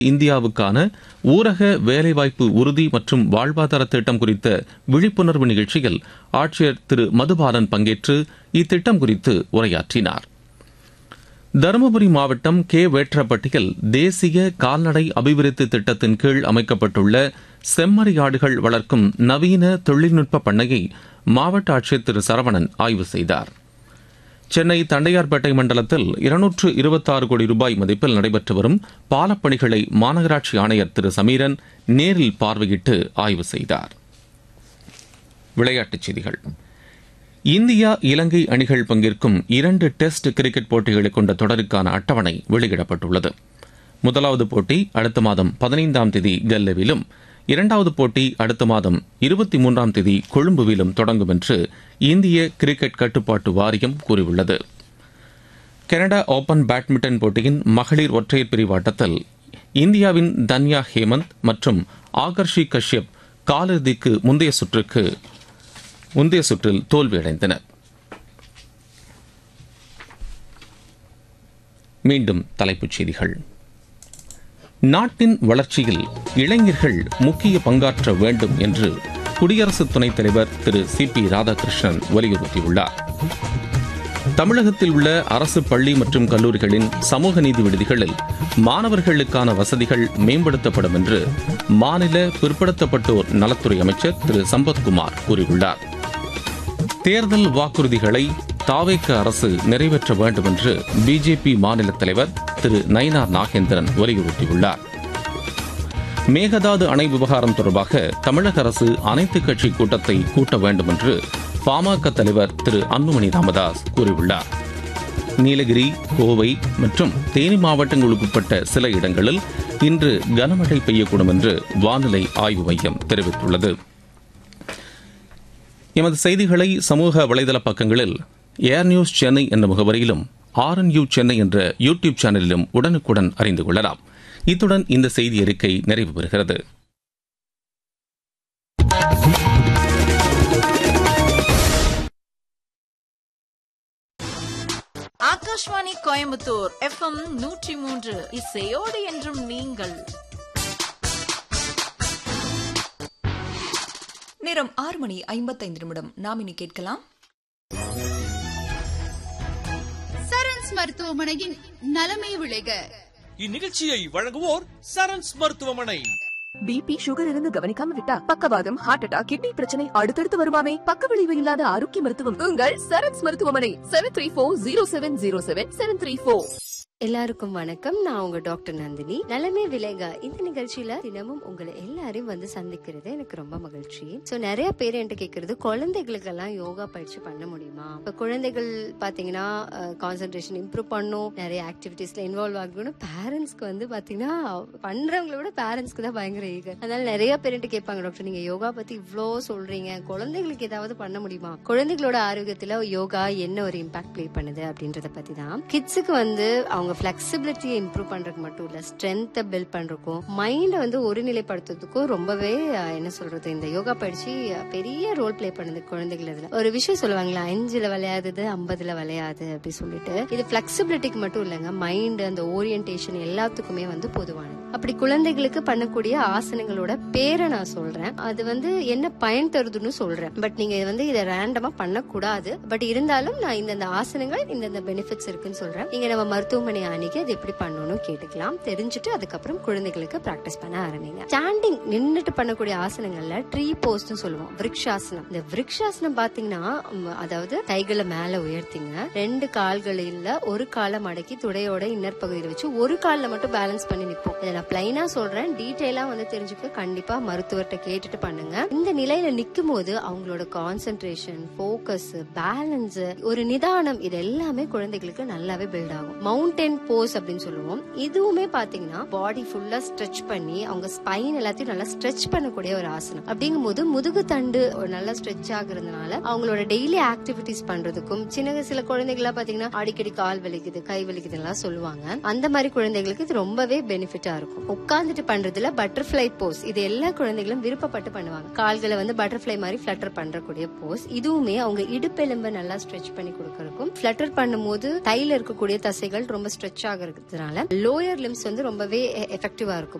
இந்தியாவுக்கான ஊரக வேலைவாய்ப்பு உறுதி மற்றும் வாழ்வாதார திட்டம் குறித்த விழிப்புணர்வு நிகழ்ச்சியில் ஆட்சியர் திரு மதுபாலன் பங்கேற்று இத்திட்டம் குறித்து உரையாற்றினார். தருமபுரி மாவட்டம் கே வேற்றப்பட்டியில் தேசிய கால்நடை அபிவிருத்தி திட்டத்தின் கீழ் அமைக்கப்பட்டுள்ள செம்மறியாடுகள் வளர்க்கும் நவீன தொழில்நுட்ப பண்ணையை மாவட்ட ஆட்சியர் திரு சரவணன் ஆய்வு செய்தார். சென்னை தண்டையார்பேட்டை மண்டலத்தில் 226 கோடி ரூபாய் மதிப்பில் நடைபெற்று வரும் பாலப்பணிகளை மாநகராட்சி ஆணையர் திரு சமீரன் நேரில் பார்வையிட்டு ஆய்வு செய்தார். விளையாட்டுச் செய்திகள். இந்தியா இலங்கை அணிகள் பங்கேற்கும் 2 டெஸ்ட் கிரிக்கெட் போட்டிகளை கொண்ட தொடருக்கான அட்டவணை வெளியிடப்பட்டுள்ளது. முதலாவது போட்டி அடுத்த மாதம் 15ஆம் தேதி கல்லேவிலும், இரண்டாவது போட்டி அடுத்த மாதம் 23ஆம் தேதி கொழும்புவிலும் தொடங்கும் என்று இந்திய கிரிக்கெட் கட்டுப்பாட்டு வாரியம் கூறியுள்ளது. கனடா ஓபன் பேட்மிண்டன் போட்டியின் மகளிர் ஒற்றையர் பிரிவு ஆட்டத்தில் இந்தியாவின் தன்யா ஹேமந்த் மற்றும் ஆகர்ஷி கஷ்யப் காலிறுதிக்கு முந்தைய சுற்றில் தோல்வியடைந்தனர். மீண்டும் தலைப்புச் செய்திகள். நாட்டின் வளர்ச்சியில் இளைஞர்கள் முக்கிய பங்காற்ற வேண்டும் என்று குடியரசு துணைத் தலைவர் திரு சி.பி. ராதாகிருஷ்ணன் வலியுறுத்தியுள்ளார். தமிழகத்தில் உள்ள அரசு பள்ளி மற்றும் கல்லூரிகளின் சமூக நீதி விடுதிகளில் மாணவர்களுக்கான வசதிகள் மேம்படுத்தப்படும் என்று மாநில பிற்படுத்தப்பட்டோர் நலத்துறை அமைச்சர் திரு சம்பத்குமார் கூறியுள்ளார். தேர்தல் வாக்குறுதிகளை தாவேக அரசு நிறைவேற்ற வேண்டும் என்று பிஜேபி மாநில தலைவர் திரு நயினார் நாகேந்திரன் வலியுறுத்தியுள்ளார். மேகதாது அணை விவகாரம் தொடர்பாக தமிழக அரசு அனைத்துக் கட்சி கூட்டத்தை கூட்ட வேண்டும் என்று பாமக தலைவர் திரு அன்புமணி ராமதாஸ் கூறியுள்ளார். நீலகிரி, கோவை மற்றும் தேனி மாவட்டங்களுக்கு உட்பட்ட சில இடங்களில் இன்று கனமழை பெய்யக்கூடும் என்று வானிலை ஆய்வு மையம் தெரிவித்துள்ளது. எமது செய்திகளை சமூக வலைதள பக்கங்களில் ஏர் நியூஸ் சென்னை என்ற முகவரியிலும் RNU சென்னை என்ற யூடியூப் சேனலிலும் உடனுக்குடன் அறிந்து கொள்ளலாம். இத்துடன் இந்த செய்தி அறிக்கை நிறைவு பெறுகிறது. ஆகாஷ்வாணி கோயம்புத்தூர் FM 103 இசையோடு என்றும் நீங்கள். நேரம் 6:55. நாம் இனி கேட்கலாம் சரண்ஸ் மருத்துவமனையின் நலமே விளைக. இந்நிகழ்ச்சியை வழங்குவோர் சரண்ஸ் மருத்துவமனை. பிபி, சுகர் இருந்து கவனிக்காம விட்டா பக்கவாதம், ஹார்ட் அட்டாக், கிட்னி பிரச்சனை அடுத்தடுத்து வருமாமே. பக்க விளைவு இல்லாத ஆரோக்கிய மருத்துவம் உங்கள் சரண்ஸ் மருத்துவமனை. 7340777734. எல்லாருக்கும் வணக்கம். நான் உங்க டாக்டர் நந்தினி. நலமே விளைக இந்த நிகழ்ச்சியில தினமும் உங்களை எல்லாரையும் வந்து சந்திக்கிறது எனக்கு ரொம்ப மகிழ்ச்சி. சோ நிறைய பேர் என்கிட்ட கேக்குறது, குழந்தைகளுக்கெல்லாம் யோகா பயிற்சி பண்ண முடியுமா? இப்ப குழந்தைகள் பாத்தீங்கன்னா கான்சென்ட்ரேஷன் இம்ப்ரூவ் பண்ணும், நிறைய ஆக்டிவிட்டிஸ்ல இன்வால்வ் ஆகணும். பேரண்ட்ஸ்க்கு வந்து பாத்தீங்கன்னா பண்றவங்களை விட பேரண்ட்ஸ்க்கு தான் பயங்கர ஈகர். அதனால நிறைய பேர் என்கிட்ட கேட்பாங்க, டாக்டர் நீங்க யோகா பத்தி இவ்ளோ சொல்றீங்க, குழந்தைகளுக்கு ஏதாவது பண்ண முடியுமா? குழந்தைகளோட ஆரோக்கியத்துல யோகா என்ன ஒரு இம்பாக்ட் பிளே பண்ணுது அப்படின்றத பத்தி தான். கிட்ஸுக்கு வந்து அவங்க ஃபிளெக்சிபிலிட்டியை இம்ப்ரூவ் பண்றதுக்கு மட்டும் இல்ல, ஸ்ட்ரென்த்தை பில்ட் பண்றதுக்கும் மைண்டை வந்து ஒருநிலைப்படுத்துறதுக்கும் ரொம்பவே என்ன சொல்றது, இந்த யோகா பயிற்சி பெரிய ரோல் பிளே பண்ணுது குழந்தைகள். இதுல ஒரு விஷயம் சொல்லுவாங்களா, 5ல விளையாடுது 50ல விளையாது அப்படி சொல்லிட்டு. இது ஃபிளெக்சிபிலிட்டிக்கு மட்டும் இல்லைங்க, மைண்ட் அந்த ஓரியன்டேஷன் எல்லாத்துக்குமே வந்து பொதுவானது. அப்படி குழந்தைகளுக்கு பண்ணக்கூடிய ஆசனங்களோட பேரை நான் சொல்றேன், அது வந்து என்ன பயன் தருதுன்னு சொல்றேன். பட் நீங்க வந்து இதை ரேண்டமா பண்ணக்கூடாது. பட் இருந்தாலும் நான் இந்த ஆசனங்கள் இந்த பெனிஃபிட்ஸ் இருக்குன்னு சொல்றேன். நீங்க நம்ம மருத்துவமனை அன்னைக்கு அது எப்படி பண்ணணும்னு கேட்டுக்கலாம். தெரிஞ்சுட்டு அதுக்கப்புறம் குழந்தைகளுக்கு பிராக்டிஸ் பண்ண ஆரம்பிங்க. ஸ்டாண்டிங் நின்னுட்டு பண்ணக்கூடிய ஆசனங்கள்ல ட்ரீ போஸ்ட் சொல்லுவோம், விருக்ஷாசனம். இந்த விருக்ஷாசனம் பாத்தீங்கன்னா, அதாவது கைகளை மேல உயர்த்திங்க, 2 கால்களில் ஒரு காலை மடக்கி துடையோட இன்னர் பகுதியில் வச்சு ஒரு கால்ல மட்டும் பேலன்ஸ் பண்ணி நிற்போம். இதை நான் பிளைனா சொல்றேன், டீடைலா வந்து தெரிஞ்சுக்க கண்டிப்பா மருத்துவர்கிட்ட கேட்டுட்டு பண்ணுங்க. இந்த நிலையில நிக்கும் போது அவங்களோட கான்சென்ட்ரேஷன், போக்கஸ், பேலன்ஸ், ஒரு நிதானம், இது எல்லாமே குழந்தைகளுக்கு நல்லாவே பில்ட் ஆகும். மவுண்டன் போஸ் அப்படின்னு சொல்லுவோம். இதுவுமே பாத்தீங்கன்னா பாடி ஃபுல்லா ஸ்ட்ரெச் பண்ணி அவங்க ஸ்பைன் எல்லாத்தையும் நல்லா ஸ்ட்ரெச் பண்ணக்கூடிய ஒரு ஆசனம். அப்படிங்கும் போது முதுகு தண்டு நல்லா ஸ்ட்ரெச் ஆகுறதுனால அவங்களோட டெய்லி ஆக்டிவிட்டிஸ் பண்றதுக்கும், சில குழந்தைகளா பாத்தீங்கன்னா அடிக்கடி கால் வலிக்குது, கை வலிக்குது எல்லாம் சொல்லுவாங்க. அந்த மாதிரி குழந்தைகளுக்கு இது ரொம்பவே பெனிஃபிட்டா இருக்கும். இருக்கும். உட்கார்ந்துட்டு பண்றதுல பட்டர்ஃபிளை போஸ், இது எல்லா குழந்தைகளும் விருப்பப்பட்டு பண்ணுவாங்க. கால்களை வந்து பட்டர்ஃபிளை மாதிரி ஃபிளட்டர் பண்றக்கூடிய போஸ். இதுவுமே அவங்க இடுப்பெலும்பை நல்லா ஸ்ட்ரெச் பண்ணி கொடுக்கறதுக்கும், ஃபிளட்டர் பண்ணும்போது தையில இருக்கக்கூடிய தசைகள் ரொம்ப ஸ்ட்ரெச் ஆகிறதுனால லோயர் லிம்ஸ் வந்து ரொம்பவே எஃபெக்டிவா இருக்கும்.